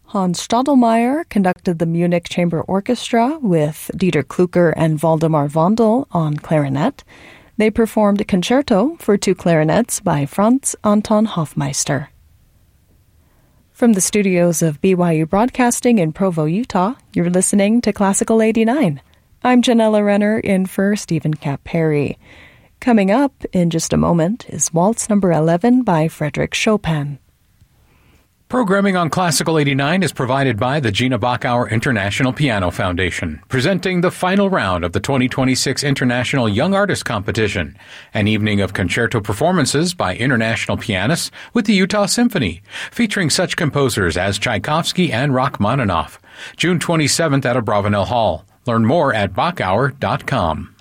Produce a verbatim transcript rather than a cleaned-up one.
Hans Stadelmeier conducted the Munich Chamber Orchestra with Dieter Klucker and Waldemar Vondel on clarinet. They performed a concerto for two clarinets by Franz Anton Hofmeister. From the studios of B Y U Broadcasting in Provo, Utah, you're listening to Classical eighty-nine. I'm Janella Renner in for Stephen Kapp Perry. Coming up in just a moment is Waltz Number eleven by Frédéric Chopin. Programming on Classical eighty-nine is provided by the Gina Bachauer International Piano Foundation, presenting the final round of the twenty twenty-six International Young Artist Competition, an evening of concerto performances by international pianists with the Utah Symphony, featuring such composers as Tchaikovsky and Rachmaninoff. June twenty-seventh at Abravanel Hall. Learn more at bachauer dot com.